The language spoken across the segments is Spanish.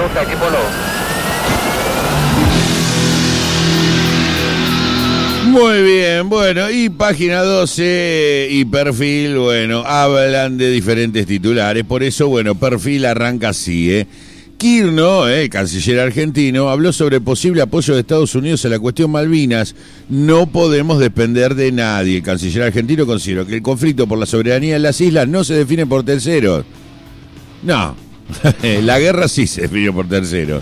gusta, equipo no. Muy bien, bueno, y página 12 y Perfil, bueno, hablan de diferentes titulares, por eso, bueno, Perfil arranca así, Kirchner, el canciller argentino, habló sobre posible apoyo de Estados Unidos a la cuestión Malvinas. No podemos depender de nadie. El canciller argentino consideró que el conflicto por la soberanía de las islas no se define por terceros. No, la guerra sí se define por terceros.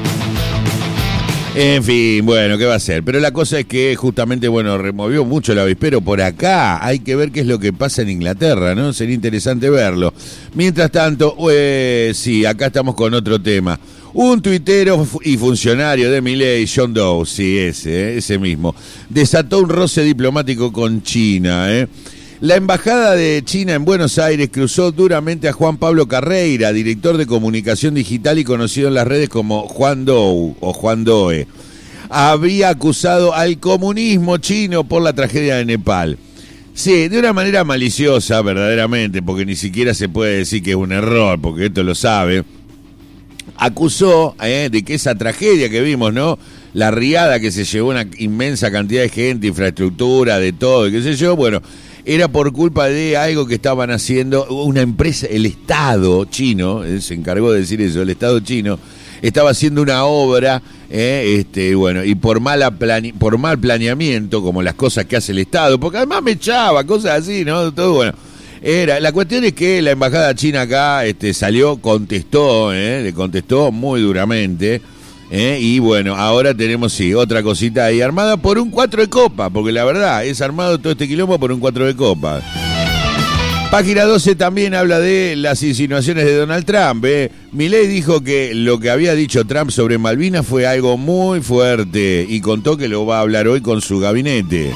En fin, bueno, ¿qué va a ser? Pero la cosa es que justamente, bueno, removió mucho el avispero por acá. Hay que ver qué es lo que pasa en Inglaterra, ¿no? Sería interesante verlo. Mientras tanto, sí, acá estamos con otro tema. Un tuitero y funcionario de Milei, John Doe, sí, ese mismo, desató un roce diplomático con China, La embajada de China en Buenos Aires cruzó duramente a Juan Pablo Carreira, director de comunicación digital y conocido en las redes como Juan Doe o Juan Doe. Había acusado al comunismo chino por la tragedia de Nepal. Sí, de una manera maliciosa, verdaderamente, porque ni siquiera se puede decir que es un error, porque esto lo sabe. Acusó de que esa tragedia que vimos, ¿no? La riada que se llevó una inmensa cantidad de gente, infraestructura, de todo, qué sé yo, bueno, era por culpa de algo que estaban haciendo una empresa, el Estado chino, se encargó de decir eso, el Estado chino estaba haciendo una obra, bueno, y por mal planeamiento, como las cosas que hace el Estado, porque además me echaba, cosas así, ¿no? Todo bueno. La cuestión es que la embajada china acá salió, le contestó muy duramente. Y bueno, ahora tenemos, sí, otra cosita ahí armada por un 4 de copa, porque la verdad, es armado todo este quilombo por un 4 de copa. Página 12 también habla de las insinuaciones de Donald Trump. Milei dijo que lo que había dicho Trump sobre Malvinas fue algo muy fuerte y contó que lo va a hablar hoy con su gabinete.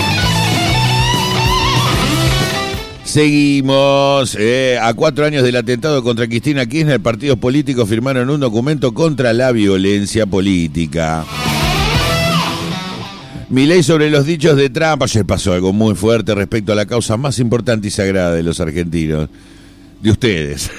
Seguimos. A 4 años del atentado contra Cristina Kirchner, partidos políticos firmaron un documento contra la violencia política. Milei sobre los dichos de Trump. Ayer pasó algo muy fuerte respecto a la causa más importante y sagrada de los argentinos. De ustedes.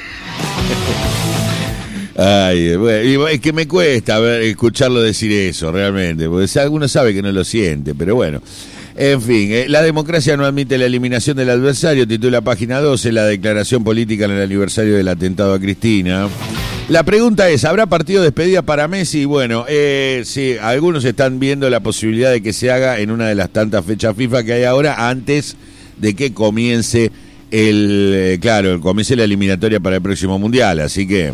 Ay, bueno, es que me cuesta escucharlo decir eso, realmente. Porque alguno sabe que no lo siente, pero bueno. En fin, la democracia no admite la eliminación del adversario, titula página 12, la declaración política en el aniversario del atentado a Cristina. La pregunta es, ¿habrá partido de despedida para Messi? Bueno, sí, algunos están viendo la posibilidad de que se haga en una de las tantas fechas FIFA que hay ahora, antes de que comience comience la eliminatoria para el próximo Mundial, así que...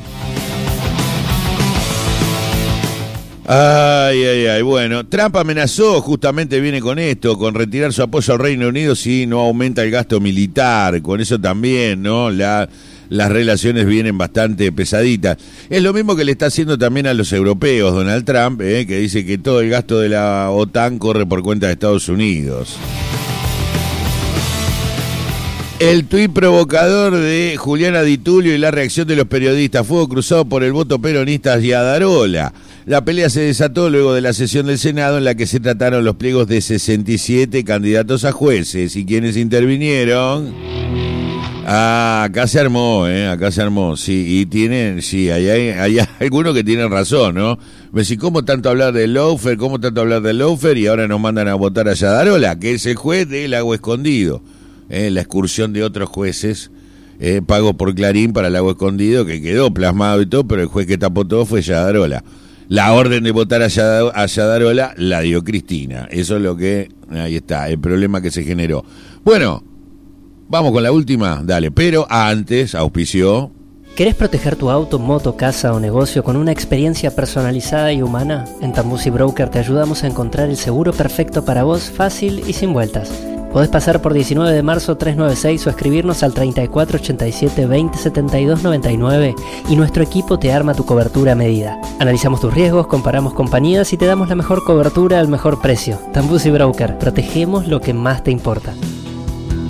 Ay, bueno, Trump amenazó, justamente viene con esto, con retirar su apoyo al Reino Unido si no aumenta el gasto militar, con eso también, ¿no? Las relaciones vienen bastante pesaditas. Es lo mismo que le está haciendo también a los europeos, Donald Trump, que dice que todo el gasto de la OTAN corre por cuenta de Estados Unidos. El tuit provocador de Juliana Di Tulio y la reacción de los periodistas. Fuego cruzado por el voto peronista hacia Adarola. La pelea se desató luego de la sesión del Senado en la que se trataron los pliegos de 67 candidatos a jueces. ¿Y quiénes intervinieron? Acá se armó, sí, y hay algunos que tienen razón, ¿no? Me decís, ¿cómo tanto hablar del lawfare? Y ahora nos mandan a votar a Adarola, que es el juez del Lago Escondido. La excursión de otros jueces, pago por Clarín para el Lago Escondido, que quedó plasmado y todo, pero el juez que tapó todo fue Adarola. La orden de votar a Adarola la dio Cristina. Eso es lo que, ahí está, el problema que se generó. Bueno, vamos con la última, dale, pero antes auspició... ¿Querés proteger tu auto, moto, casa o negocio con una experiencia personalizada y humana? En Tambusi Broker te ayudamos a encontrar el seguro perfecto para vos, fácil y sin vueltas. Podés pasar por 19 de marzo 396 o escribirnos al 3487 20 72 99 y nuestro equipo te arma tu cobertura a medida. Analizamos tus riesgos, comparamos compañías y te damos la mejor cobertura al mejor precio. Tambusi Broker, protegemos lo que más te importa.